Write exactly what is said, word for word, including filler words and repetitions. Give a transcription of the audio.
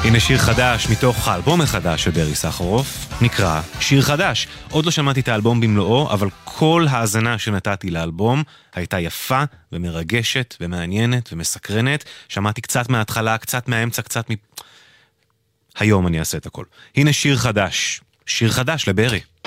הנה שיר חדש מתוך האלבום החדש של ברי סחרוף, נקרא שיר חדש. עוד לא שמעתי את האלבום במלואו, אבל כל האזנה שנתתי לאלבום הייתה יפה ומרגשת ומעניינת ומסקרנת. שמעתי קצת מההתחלה, קצת מהאמצע, קצת מ... היום אני אעשה את הכל. הנה שיר חדש, שיר חדש לברי.